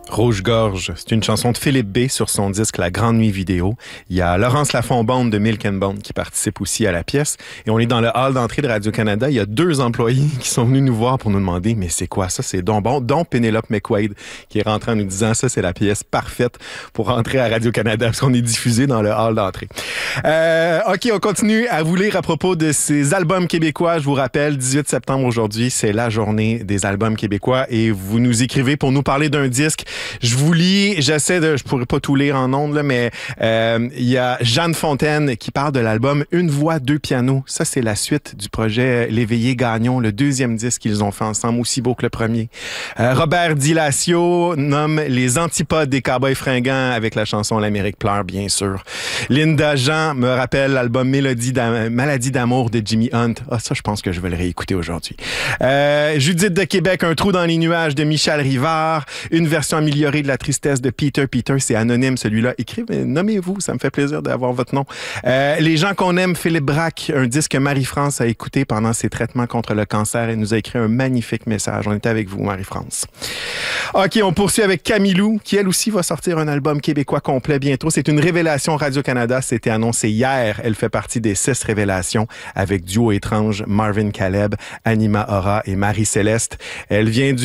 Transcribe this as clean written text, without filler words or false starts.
Rouge-Gorge, c'est une chanson de Philippe B. sur son disque La Grande Nuit vidéo. Il y a Laurence Lafont-Bond de Milk and Bone qui participe aussi à la pièce. Et on est dans le hall d'entrée de Radio-Canada. Il y a 2 employés qui sont venus nous voir pour nous demander « Mais c'est quoi ça? C'est donc bon. » Dont Pénélope McQuaid qui est rentrée en nous disant « Ça, c'est la pièce parfaite pour rentrer à Radio-Canada parce qu'on est diffusé dans le hall d'entrée. » OK, on continue à vous lire à propos de ces albums québécois. Je vous rappelle, 18 septembre aujourd'hui, c'est la journée des albums québécois et vous nous écrivez pour nous parler d'un disque. Je vous lis, je pourrais pas tout lire en ondes, là, mais il y a Jeanne Fontaine qui parle de l'album Une voix, 2 pianos. Ça, c'est la suite du projet L'Éveillé Gagnon, le 2e disque qu'ils ont fait ensemble, aussi beau que le premier. Robert Dilacio nomme Les Antipodes des Cowboys fringants avec la chanson L'Amérique pleure, bien sûr. Linda Jean me rappelle l'album Maladie d'amour de Jimmy Hunt. Ah, ça, je pense que je vais le réécouter aujourd'hui. Judith de Québec, Un trou dans les nuages de Michel Rivard. Une version améliorée de La tristesse de Peter. Peter, c'est anonyme, celui-là. Écrivez, nommez-vous, ça me fait plaisir d'avoir votre nom. Les gens qu'on aime, Philippe Braque, un disque que Marie-France a écouté pendant ses traitements contre le cancer et nous a écrit un magnifique message. On était avec vous, Marie-France. OK, on poursuit avec Camilou, qui elle aussi va sortir un album québécois complet bientôt. C'est une révélation Radio-Canada. C'était annoncé hier. Elle fait partie des 6 révélations avec duo étrange Marvin Caleb, Anima Aura et Marie-Céleste. Elle vient du